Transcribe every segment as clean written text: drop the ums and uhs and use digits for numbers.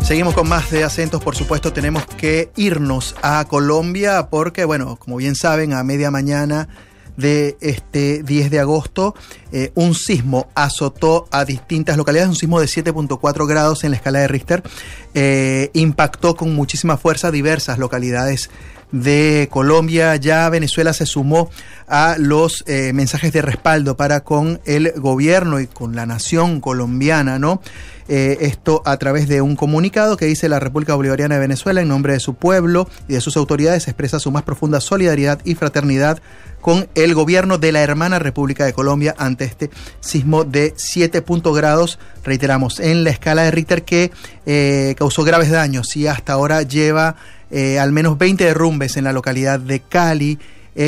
Seguimos con más de Acentos, por supuesto tenemos que irnos a Colombia porque, bueno, como bien saben, a media mañana de este 10 de agosto, un sismo azotó a distintas localidades, un sismo de 7.4 grados en la escala de Richter, impactó con muchísima fuerza diversas localidades de Colombia. Ya Venezuela se sumó a los mensajes de respaldo para con el gobierno y con la nación colombiana, ¿no? Esto a través de un comunicado que dice: la República Bolivariana de Venezuela, en nombre de su pueblo y de sus autoridades, expresa su más profunda solidaridad y fraternidad con el gobierno de la hermana República de Colombia ante este sismo de 7 grados, reiteramos, en la escala de Richter, que causó graves daños y hasta ahora lleva al menos 20 derrumbes en la localidad de Cali,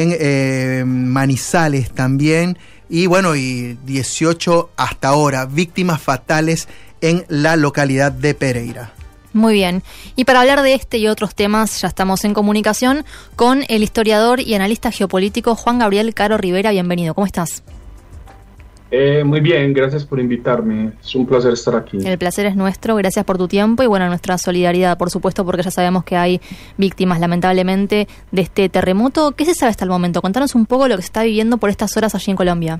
en Manizales también, y bueno, y 18 hasta ahora víctimas fatales en la localidad de Pereira. Muy bien. Y para hablar de este y otros temas, ya estamos en comunicación con el historiador y analista geopolítico Juan Gabriel Caro Rivera. Bienvenido, ¿cómo estás? Muy bien, gracias por invitarme. Es un placer estar aquí. El placer es nuestro, gracias por tu tiempo y bueno, nuestra solidaridad, por supuesto, porque ya sabemos que hay víctimas, lamentablemente, de este terremoto. ¿Qué se sabe hasta el momento? Contanos un poco lo que se está viviendo por estas horas allí en Colombia.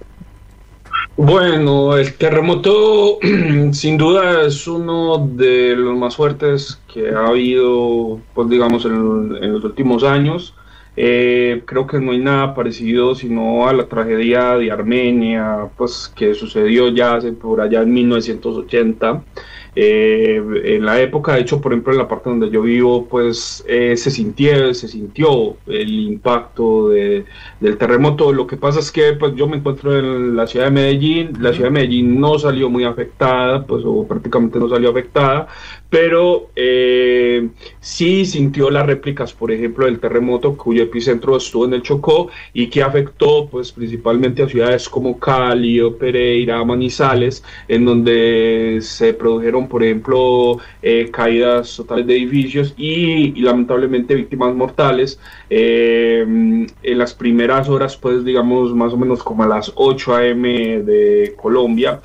Bueno, el terremoto sin duda es uno de los más fuertes que ha habido, pues digamos, en los últimos años. Creo que no hay nada parecido sino a la tragedia de Armenia, pues que sucedió ya por allá en 1980. En la época, de hecho, por ejemplo, en la parte donde yo vivo, pues se sintió el impacto del terremoto. Lo que pasa es que pues yo me encuentro en la ciudad de Medellín. La ciudad de Medellín no salió muy afectada, pues o prácticamente no salió afectada, pero sí sintió las réplicas, por ejemplo, del terremoto, cuyo epicentro estuvo en el Chocó y que afectó pues principalmente a ciudades como Cali, Pereira, Manizales, en donde se produjeron, por ejemplo, caídas totales de edificios y lamentablemente víctimas mortales. En las primeras horas, pues digamos más o menos como a las 8 a.m. de Colombia,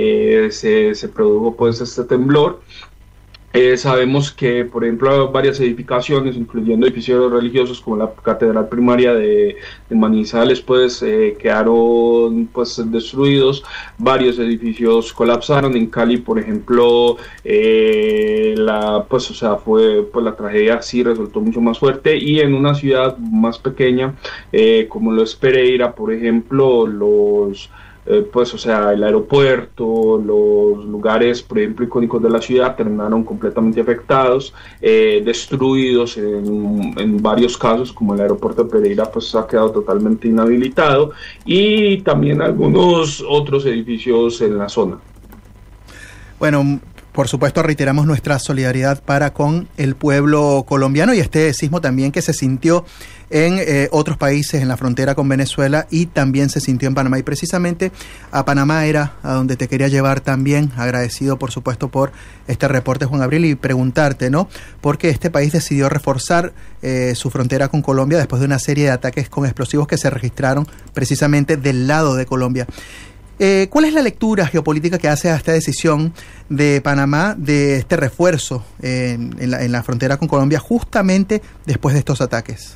se produjo pues este temblor. Sabemos que, por ejemplo, varias edificaciones, incluyendo edificios religiosos como la Catedral Primaria de Manizales, pues quedaron pues destruidos. Varios edificios colapsaron. En Cali, por ejemplo, la tragedia sí resultó mucho más fuerte. Y en una ciudad más pequeña, como lo es Pereira, por ejemplo, el aeropuerto, los lugares, por ejemplo, icónicos de la ciudad terminaron completamente afectados, destruidos en varios casos, como el aeropuerto de Pereira, pues ha quedado totalmente inhabilitado, y también algunos otros edificios en la zona. Bueno, por supuesto, reiteramos nuestra solidaridad para con el pueblo colombiano y este sismo también que se sintió en otros países en la frontera con Venezuela y también se sintió en Panamá. Y precisamente a Panamá era a donde te quería llevar también, agradecido por supuesto por este reporte, Juan Gabriel, y preguntarte, ¿no? Porque este país decidió reforzar su frontera con Colombia después de una serie de ataques con explosivos que se registraron precisamente del lado de Colombia. ¿Cuál es la lectura geopolítica que hace a esta decisión de Panamá de este refuerzo en la frontera con Colombia justamente después de estos ataques?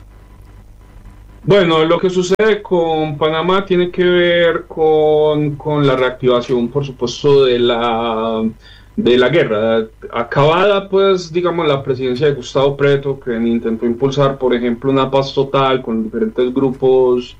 Bueno, lo que sucede con Panamá tiene que ver con la reactivación, por supuesto, de la guerra. Acabada, pues, digamos, la presidencia de Gustavo Petro, que intentó impulsar, por ejemplo, una paz total con diferentes grupos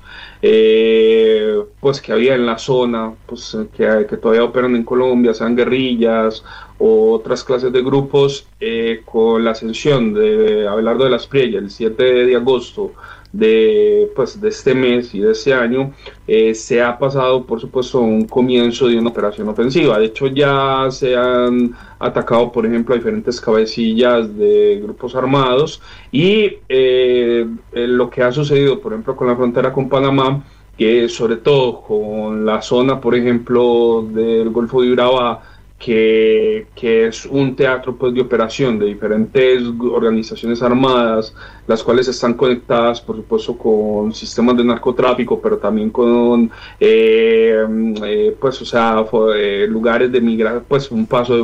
pues que había en la zona, pues que todavía operan en Colombia, sean guerrillas o otras clases de grupos, con la ascensión de Abelardo de la Espriella el 7 de agosto de este mes y de este año, se ha pasado, por supuesto, a un comienzo de una operación ofensiva. De hecho, ya se han atacado, por ejemplo, a diferentes cabecillas de grupos armados y lo que ha sucedido, por ejemplo, con la frontera con Panamá, que sobre todo con la zona, por ejemplo, del Golfo de Urabá, que es un teatro pues de operación de diferentes organizaciones armadas, las cuales están conectadas por supuesto con sistemas de narcotráfico, pero también con lugares de migración, pues un paso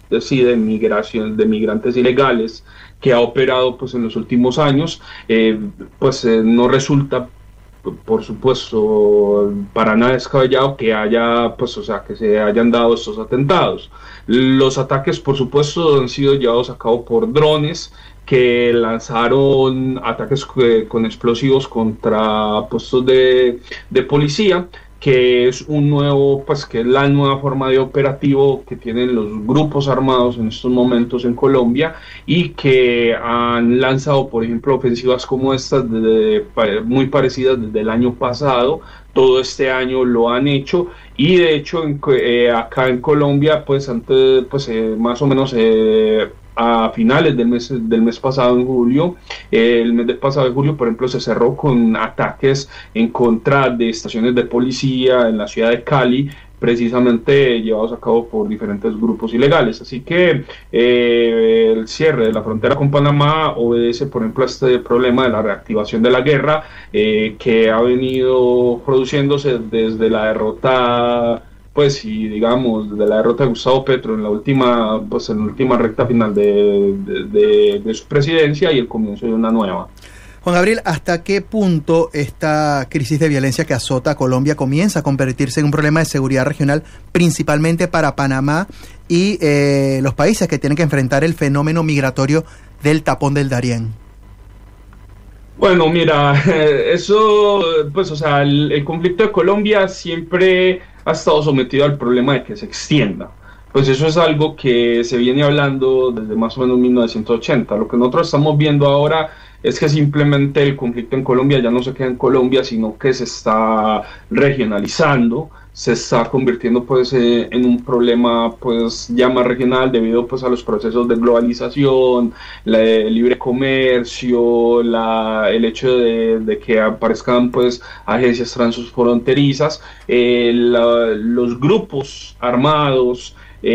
sí, de migración, de migrantes ilegales que ha operado pues en los últimos años, no resulta, por supuesto, para nada descabellado que haya, que se hayan dado estos atentados. Los ataques, por supuesto, han sido llevados a cabo por drones que lanzaron ataques con explosivos contra puestos de policía, que es que es la nueva forma de operativo que tienen los grupos armados en estos momentos en Colombia, y que han lanzado, por ejemplo, ofensivas como estas muy parecidas desde el año pasado. Todo este año lo han hecho, y de hecho acá en Colombia, más o menos a finales del mes pasado, en julio, el mes pasado de julio, por ejemplo, se cerró con ataques en contra de estaciones de policía en la ciudad de Cali, precisamente llevados a cabo por diferentes grupos ilegales. Así que el cierre de la frontera con Panamá obedece, por ejemplo, a este problema de la reactivación de la guerra que ha venido produciéndose desde la derrota de la derrota de Gustavo Petro en la última recta final de su presidencia, y el comienzo de una nueva. Juan Gabriel, ¿hasta qué punto esta crisis de violencia que azota a Colombia comienza a convertirse en un problema de seguridad regional, principalmente para Panamá y los países que tienen que enfrentar el fenómeno migratorio del tapón del Darién? Bueno, mira, el conflicto de Colombia siempre ha estado sometido al problema de que se extienda. Pues eso es algo que se viene hablando desde más o menos 1980. Lo que nosotros estamos viendo ahora es que simplemente el conflicto en Colombia ya no se queda en Colombia, sino que se está regionalizando, se está convirtiendo en un problema ya más regional, debido a los procesos de globalización, el libre comercio, el hecho de que aparezcan agencias transfronterizas, los grupos armados,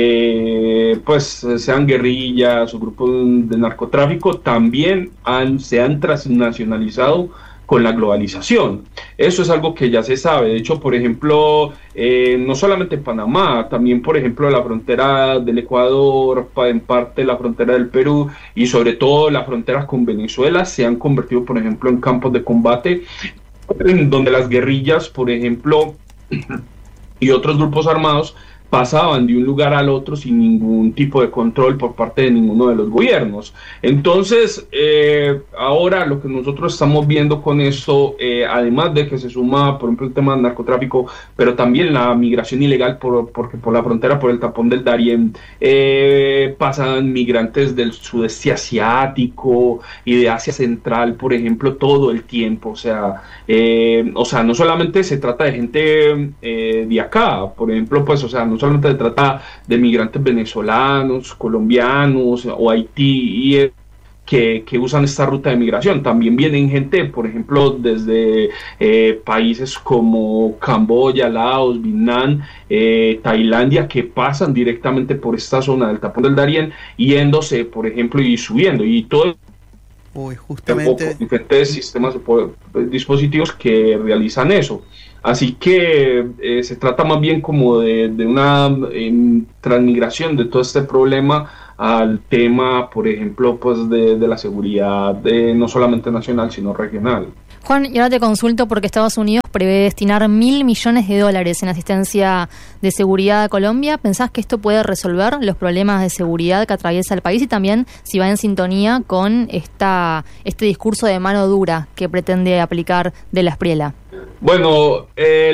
sean guerrillas o grupos de narcotráfico, también se han transnacionalizado con la globalización. Eso es algo que ya se sabe. De hecho, por ejemplo, no solamente en Panamá, también, por ejemplo, la frontera del Ecuador, en parte la frontera del Perú, y sobre todo la frontera con Venezuela, se han convertido, por ejemplo, en campos de combate, donde las guerrillas, por ejemplo, y otros grupos armados pasaban de un lugar al otro sin ningún tipo de control por parte de ninguno de los gobiernos. Entonces, ahora lo que nosotros estamos viendo con esto, además de que se suma, por ejemplo, el tema del narcotráfico, pero también la migración ilegal, porque por la frontera, por el tapón del Darién, pasan migrantes del sudeste asiático y de Asia Central, por ejemplo, todo el tiempo. O sea, no solamente se trata de gente de acá, por ejemplo, no solamente se trata de migrantes venezolanos, colombianos o Haití que usan esta ruta de migración. También vienen gente, por ejemplo, desde países como Camboya, Laos, Vietnam, Tailandia, que pasan directamente por esta zona del tapón del Darién, yéndose, por ejemplo, y subiendo, y todo justamente diferentes sistemas de dispositivos que realizan eso. Así que se trata más bien como de una transmigración de todo este problema al tema, por ejemplo, de la seguridad no solamente nacional, sino regional. Juan, y ahora te consulto porque Estados Unidos prevé destinar $1.000 millones en asistencia de seguridad a Colombia. ¿Pensás que esto puede resolver los problemas de seguridad que atraviesa el país, y también si va en sintonía con este discurso de mano dura que pretende aplicar de la Espriella? Bueno,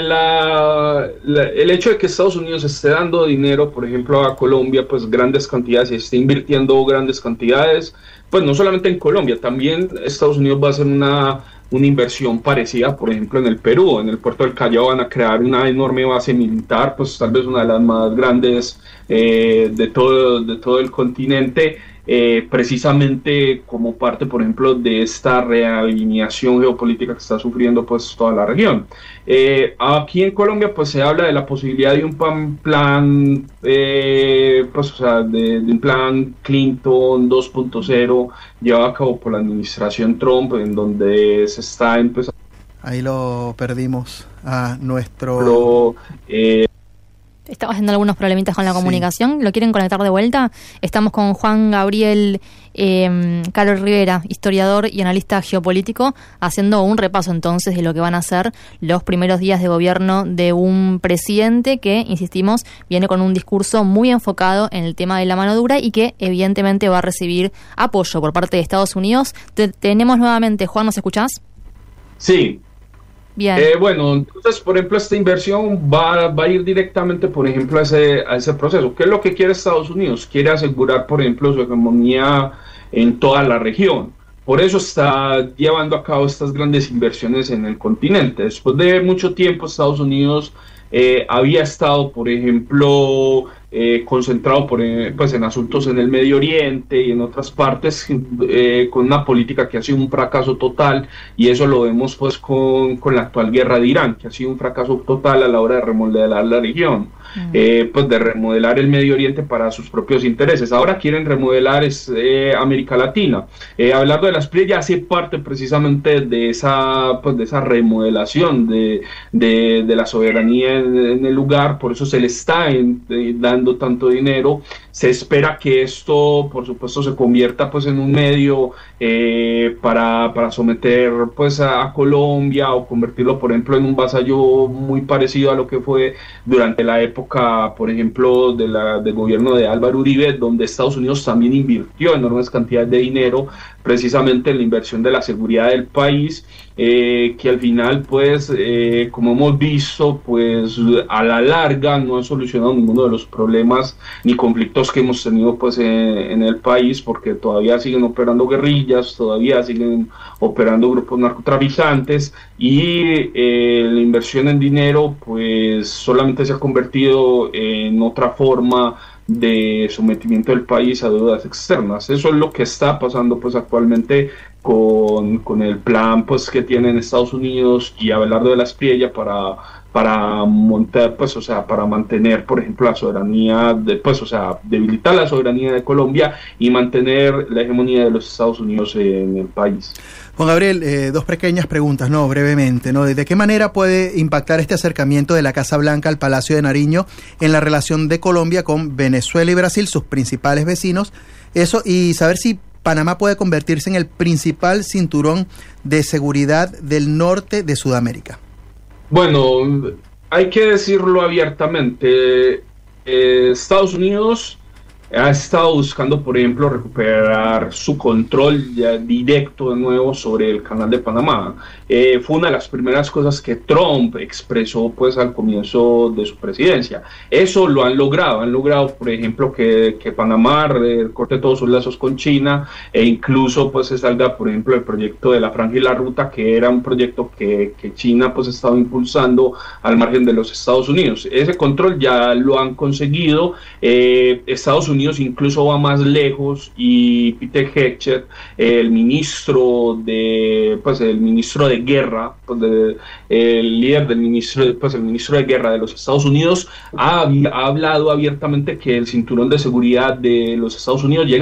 el hecho de que Estados Unidos esté dando dinero, por ejemplo, a Colombia, grandes cantidades, y esté invirtiendo grandes cantidades, no solamente en Colombia, también Estados Unidos va a hacer una inversión parecida, por ejemplo, en el Perú. En el puerto del Callao van a crear una enorme base militar, tal vez una de las más grandes de todo el continente, precisamente como parte, por ejemplo, de esta realineación geopolítica que está sufriendo toda la región. Aquí en Colombia se habla de la posibilidad de un plan de un plan Clinton 2.0 llevado a cabo por la administración Trump, en donde se está empezando. Ahí lo perdimos a nuestro Estaba haciendo algunos problemitas con la comunicación. ¿Lo quieren conectar de vuelta? Estamos con Juan Gabriel Caro Rivera, historiador y analista geopolítico, haciendo un repaso entonces de lo que van a ser los primeros días de gobierno de un presidente que, insistimos, viene con un discurso muy enfocado en el tema de la mano dura y que evidentemente va a recibir apoyo por parte de Estados Unidos. Tenemos nuevamente, Juan, ¿nos escuchás? Sí. Bien. Bueno, entonces, por ejemplo, esta inversión va a ir directamente, por ejemplo, a ese proceso. ¿Qué es lo que quiere Estados Unidos? Quiere asegurar, por ejemplo, su hegemonía en toda la región. Por eso está llevando a cabo estas grandes inversiones en el continente. Después de mucho tiempo, Estados Unidos había estado, por ejemplo, concentrado pues en asuntos en el Medio Oriente y en otras partes, con una política que ha sido un fracaso total, y eso lo vemos pues con la actual guerra de Irán, que ha sido un fracaso total a la hora de remodelar la región, pues de remodelar el Medio Oriente para sus propios intereses. Ahora quieren remodelar América Latina. Hablando de las PRI, ya hace parte precisamente de esa remodelación de la soberanía en el lugar. Por eso se le está dando tanto dinero. Se espera que esto, por supuesto, se convierta pues en un medio para someter pues a Colombia, o convertirlo, por ejemplo, en un vasallo muy parecido a lo que fue durante la época, por ejemplo, del gobierno de Álvaro Uribe, donde Estados Unidos también invirtió enormes cantidades de dinero precisamente en la inversión de la seguridad del país, que al final, pues, como hemos visto, pues a la larga no ha solucionado ninguno de los problemas ni conflictos que hemos tenido pues en el país, porque todavía siguen operando guerrillas, todavía siguen operando grupos narcotraficantes, y la inversión en dinero pues solamente se ha convertido en otra forma de sometimiento del país a deudas externas. Eso es lo que está pasando pues actualmente con el plan pues que tienen Estados Unidos y Abelardo de la Espriella para montar, pues, o sea, para mantener, por ejemplo, la soberanía, debilitar la soberanía de Colombia y mantener la hegemonía de los Estados Unidos en el país. Juan Gabriel, dos pequeñas preguntas, brevemente, ¿De qué manera puede impactar este acercamiento de la Casa Blanca al Palacio de Nariño en la relación de Colombia con Venezuela y Brasil, sus principales vecinos? Eso, y saber si Panamá puede convertirse en el principal cinturón de seguridad del norte de Sudamérica. Bueno, hay que decirlo abiertamente, Estados Unidos ha estado buscando, por ejemplo, recuperar su control ya directo de nuevo sobre el Canal de Panamá. Fue una de las primeras cosas que Trump expresó pues al comienzo de su presidencia. Eso lo han logrado, por ejemplo, que Panamá corte todos sus lazos con China, e incluso pues se salga, por ejemplo, el proyecto de la Franja y la Ruta, que era un proyecto que China pues estaba impulsando al margen de los Estados Unidos. Ese control ya lo han conseguido. Estados Unidos incluso va más lejos, y Peter Hegseth, el ministro de guerra, el líder del el ministro de guerra de los Estados Unidos, ha hablado abiertamente que el cinturón de seguridad de los Estados Unidos llega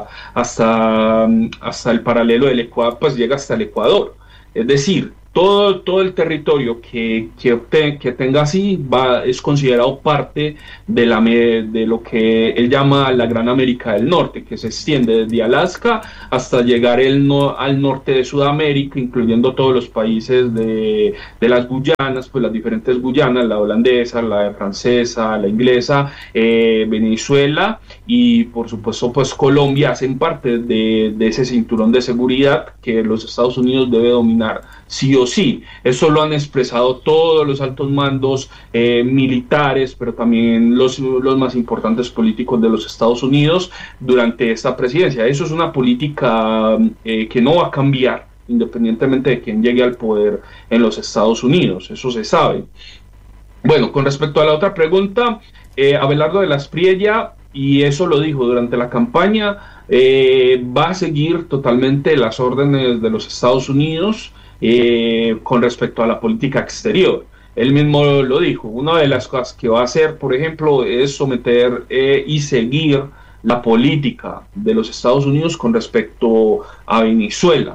hasta el paralelo del Ecuador, pues llega hasta el Ecuador. Es decir, todo el territorio que tenga así es considerado parte de lo que él llama la Gran América del Norte, que se extiende desde Alaska hasta llegar al norte de Sudamérica, incluyendo todos los países de las Guyanas, pues las diferentes Guyanas, la holandesa, la francesa, la inglesa, Venezuela y por supuesto pues Colombia, hacen parte de ese cinturón de seguridad que los Estados Unidos debe dominar sí o sí. Eso lo han expresado todos los altos mandos militares, pero también los más importantes políticos de los Estados Unidos durante esta presidencia. Eso es una política que no va a cambiar independientemente de quién llegue al poder en los Estados Unidos, eso se sabe. Bueno, con respecto a la otra pregunta, Abelardo de la Espriella, y eso lo dijo durante la campaña, va a seguir totalmente las órdenes de los Estados Unidos con respecto a la política exterior. Él mismo lo dijo, una de las cosas que va a hacer, por ejemplo, es someter y seguir la política de los Estados Unidos con respecto a Venezuela.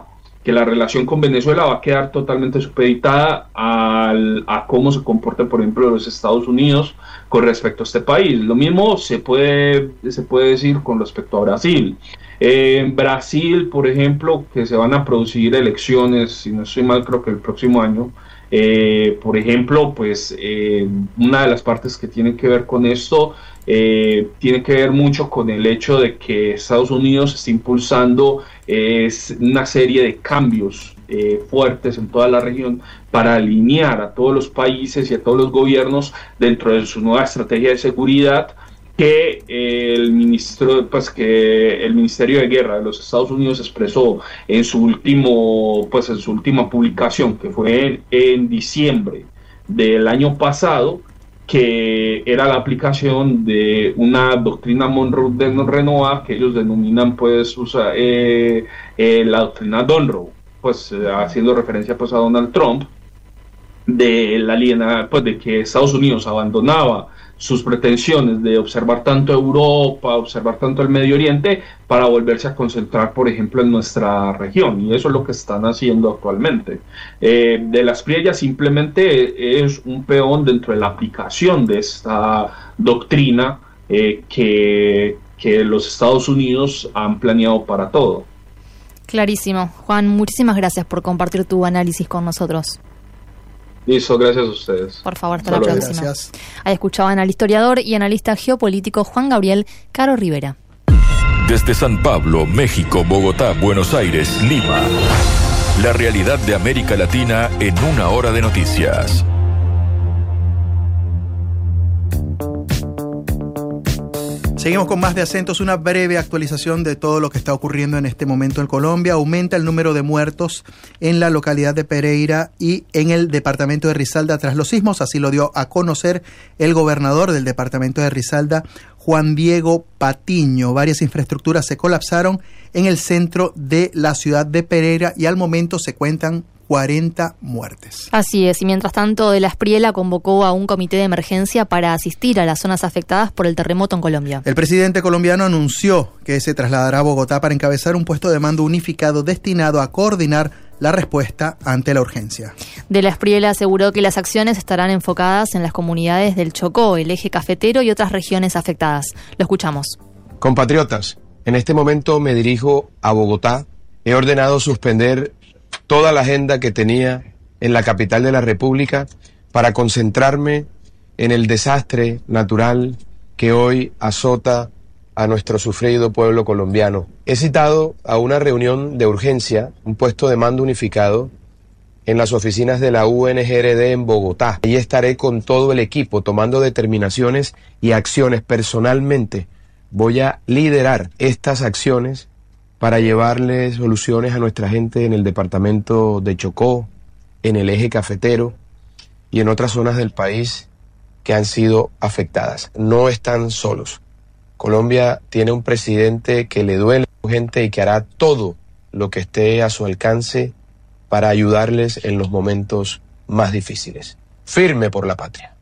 que la relación con Venezuela va a quedar totalmente supeditada a cómo se comporta, por ejemplo, los Estados Unidos con respecto a este país. Lo mismo se puede decir con respecto a Brasil. En Brasil, por ejemplo, que se van a producir elecciones, si no estoy mal, creo que el próximo año. Por ejemplo, pues una de las partes que tiene que ver con esto tiene que ver mucho con el hecho de que Estados Unidos está impulsando una serie de cambios fuertes en toda la región para alinear a todos los países y a todos los gobiernos dentro de su nueva estrategia de seguridad que el Ministerio de Guerra de los Estados Unidos expresó en su última publicación, que fue en diciembre del año pasado, que era la aplicación de una doctrina Monroe renovada que ellos denominan la doctrina Monroe, haciendo referencia a Donald Trump, de que Estados Unidos abandonaba sus pretensiones de observar tanto Europa, observar tanto el Medio Oriente, para volverse a concentrar, por ejemplo, en nuestra región, y eso es lo que están haciendo actualmente. De las Espriella simplemente es un peón dentro de la aplicación de esta doctrina que los Estados Unidos han planeado para todo. Clarísimo. Juan, muchísimas gracias por compartir tu análisis con nosotros. Listo, gracias a ustedes. Por favor, hasta la próxima. Gracias. Ahí escuchaban al historiador y analista geopolítico Juan Gabriel Caro Rivera. Desde San Pablo, México, Bogotá, Buenos Aires, Lima. La realidad de América Latina en una hora de noticias. Seguimos con más de Acentos, una breve actualización de todo lo que está ocurriendo en este momento en Colombia. Aumenta el número de muertos en la localidad de Pereira y en el departamento de Risaralda tras los sismos. Así lo dio a conocer el gobernador del departamento de Risaralda, Juan Diego Patiño. Varias infraestructuras se colapsaron en el centro de la ciudad de Pereira y al momento se cuentan 40 muertes. Así es, y mientras tanto, De la Espriella convocó a un comité de emergencia para asistir a las zonas afectadas por el terremoto en Colombia. El presidente colombiano anunció que se trasladará a Bogotá para encabezar un puesto de mando unificado destinado a coordinar la respuesta ante la urgencia. De la Espriella aseguró que las acciones estarán enfocadas en las comunidades del Chocó, el eje cafetero y otras regiones afectadas. Lo escuchamos. Compatriotas, en este momento me dirijo a Bogotá. He ordenado suspender toda la agenda que tenía en la capital de la República para concentrarme en el desastre natural que hoy azota a nuestro sufrido pueblo colombiano. He citado a una reunión de urgencia, un puesto de mando unificado en las oficinas de la UNGRD en Bogotá. Allí estaré con todo el equipo tomando determinaciones y acciones. Personalmente voy a liderar estas acciones para llevarle soluciones a nuestra gente en el departamento de Chocó, en el eje cafetero y en otras zonas del país que han sido afectadas. No están solos. Colombia tiene un presidente que le duele a su gente y que hará todo lo que esté a su alcance para ayudarles en los momentos más difíciles. Firme por la patria.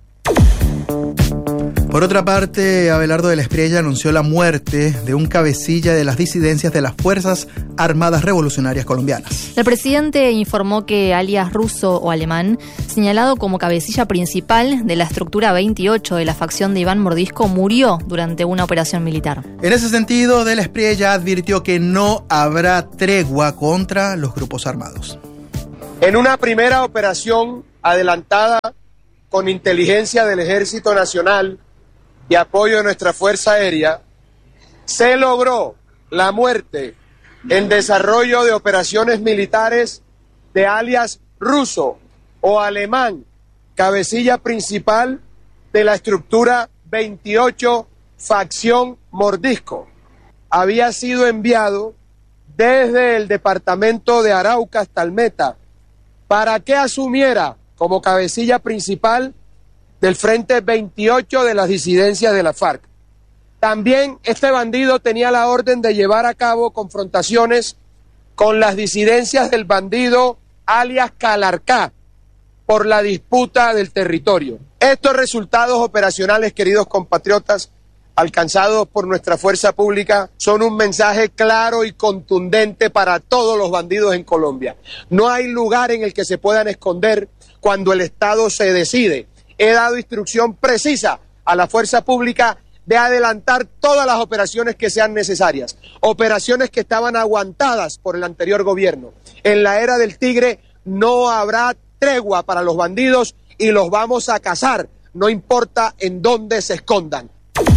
Por otra parte, Abelardo de la Espriella anunció la muerte de un cabecilla de las disidencias de las Fuerzas Armadas Revolucionarias Colombianas. El presidente informó que alias ruso o alemán, señalado como cabecilla principal de la estructura 28 de la facción de Iván Mordisco, murió durante una operación militar. En ese sentido, de la Espriella advirtió que no habrá tregua contra los grupos armados. En una primera operación adelantada con inteligencia del Ejército Nacional y apoyo de nuestra Fuerza Aérea, se logró la muerte en desarrollo de operaciones militares de alias ruso o alemán, cabecilla principal de la estructura 28, facción Mordisco. Había sido enviado desde el departamento de Arauca hasta el Meta para que asumiera como cabecilla principal del Frente 28 de las disidencias de la FARC. También este bandido tenía la orden de llevar a cabo confrontaciones con las disidencias del bandido alias Calarcá por la disputa del territorio. Estos resultados operacionales, queridos compatriotas, alcanzados por nuestra fuerza pública son un mensaje claro y contundente para todos los bandidos en Colombia. No hay lugar en el que se puedan esconder cuando el Estado se decide. He dado instrucción precisa a la fuerza pública de adelantar todas las operaciones que sean necesarias, operaciones que estaban aguantadas por el anterior gobierno. En la era del tigre no habrá tregua para los bandidos y los vamos a cazar, no importa en dónde se escondan.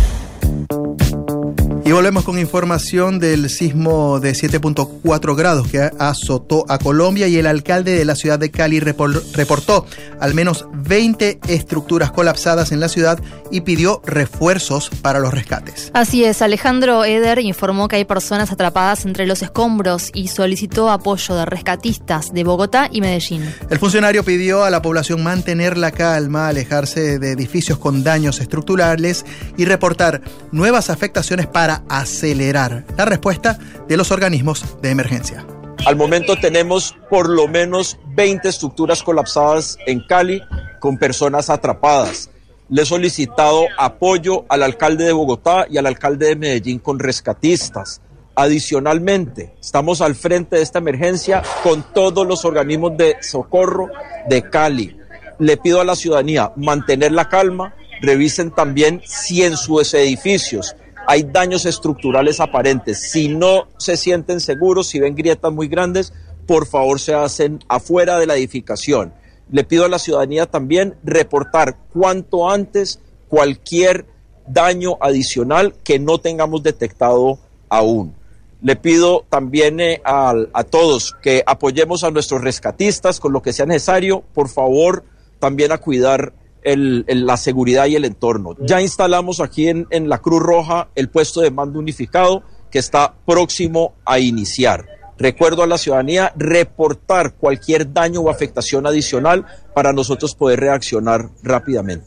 Y volvemos con información del sismo de 7.4 grados que azotó a Colombia, y el alcalde de la ciudad de Cali reportó al menos 20 estructuras colapsadas en la ciudad y pidió refuerzos para los rescates. Así es, Alejandro Eder informó que hay personas atrapadas entre los escombros y solicitó apoyo de rescatistas de Bogotá y Medellín. El funcionario pidió a la población mantener la calma, alejarse de edificios con daños estructurales y reportar nuevas afectaciones para acelerar la respuesta de los organismos de emergencia. Al momento tenemos por lo menos 20 estructuras colapsadas en Cali con personas atrapadas. Le he solicitado apoyo al alcalde de Bogotá y al alcalde de Medellín con rescatistas. Adicionalmente, estamos al frente de esta emergencia con todos los organismos de socorro de Cali. Le pido a la ciudadanía mantener la calma, revisen también si en sus edificios hay daños estructurales aparentes. Si no se sienten seguros, si ven grietas muy grandes, por favor se hacen afuera de la edificación. Le pido a la ciudadanía también reportar cuanto antes cualquier daño adicional que no tengamos detectado aún. Le pido también a todos que apoyemos a nuestros rescatistas con lo que sea necesario. Por favor, también a cuidar la seguridad y el entorno. Ya instalamos aquí en la Cruz Roja el puesto de mando unificado que está próximo a iniciar. Recuerdo a la ciudadanía reportar cualquier daño o afectación adicional para nosotros poder reaccionar rápidamente.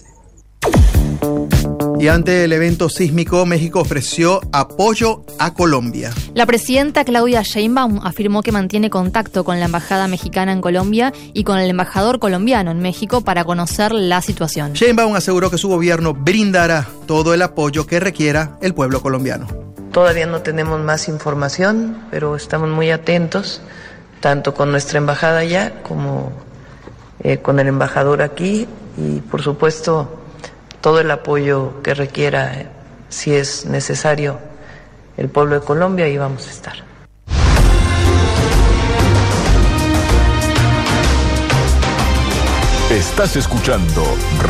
Y ante el evento sísmico, México ofreció apoyo a Colombia. La presidenta Claudia Sheinbaum afirmó que mantiene contacto con la embajada mexicana en Colombia y con el embajador colombiano en México para conocer la situación. Sheinbaum aseguró que su gobierno brindará todo el apoyo que requiera el pueblo colombiano. Todavía no tenemos más información, pero estamos muy atentos, tanto con nuestra embajada allá como con el embajador aquí, y por supuesto todo el apoyo que requiera, si es necesario, el pueblo de Colombia, y vamos a estar. Estás escuchando